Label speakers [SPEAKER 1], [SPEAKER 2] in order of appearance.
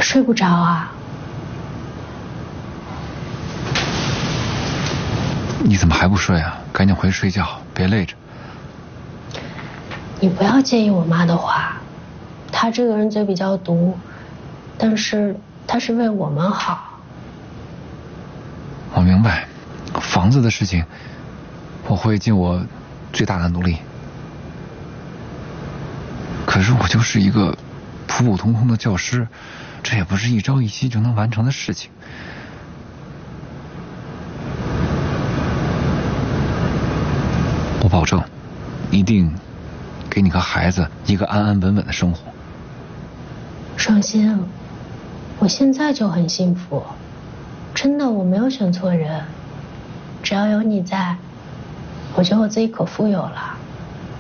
[SPEAKER 1] 睡不着啊？
[SPEAKER 2] 你怎么还不睡啊？赶紧回去睡觉，别累着。
[SPEAKER 1] 你不要介意我妈的话，她这个人嘴比较毒，但是她是为我们好。
[SPEAKER 2] 我明白，房子的事情，我会尽我最大的努力。可是我就是一个普普通通的教师，这也不是一朝一夕就能完成的事情。我保证，一定给你和孩子一个安安稳稳的生活。
[SPEAKER 1] 双心，我现在就很幸福，真的，我没有选错人，只要有你在，我觉得我自己可富有了。